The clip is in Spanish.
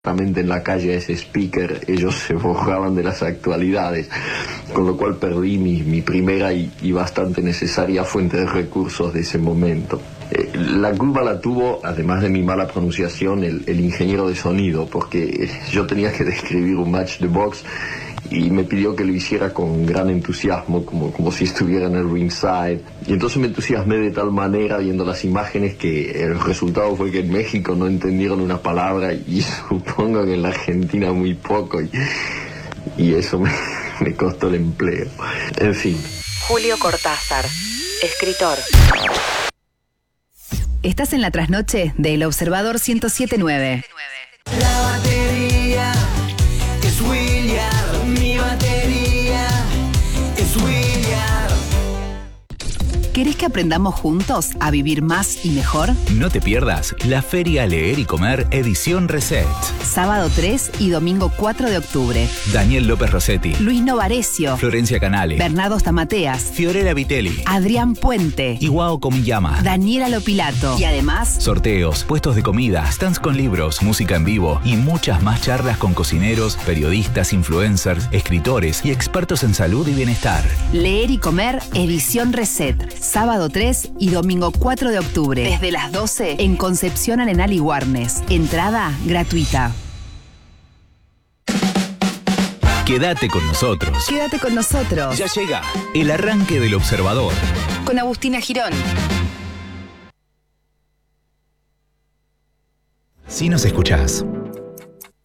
en la calle a ese speaker, ellos se forjaban de las actualidades, con lo cual perdí mi primera y bastante necesaria fuente de recursos de ese momento. La culpa la tuvo, además de mi mala pronunciación, el ingeniero de sonido, porque yo tenía que describir un match de box y me pidió que lo hiciera con gran entusiasmo, como si estuviera en el ringside. Y entonces me entusiasmé de tal manera viendo las imágenes que el resultado fue que en México no entendieron una palabra y supongo que en la Argentina muy poco, y eso me costó el empleo. En fin. Julio Cortázar, escritor. Estás en la trasnoche de El Observador 107.9. La batería es William, mi batería es William. ¿Querés que aprendamos juntos a vivir más y mejor? No te pierdas la Feria Leer y Comer edición Reset. Sábado 3 y domingo 4 de octubre. Daniel López Rossetti, Luis Novarecio, Florencia Canale, Bernardo Stamateas, Fiorella Vitelli, Adrián Puente, Iwao Komiyama, Daniela Lopilato. Y además, sorteos, puestos de comida, stands con libros, música en vivo y muchas más charlas con cocineros, periodistas, influencers, escritores y expertos en salud y bienestar. Leer y Comer edición Reset. Sábado 3 y domingo 4 de octubre. Desde las 12 en Concepción Arenal y Warnes. Entrada gratuita. Quédate con nosotros. Quédate con nosotros. Ya llega el arranque del Observador. Con Agustina Girón. Si nos escuchás,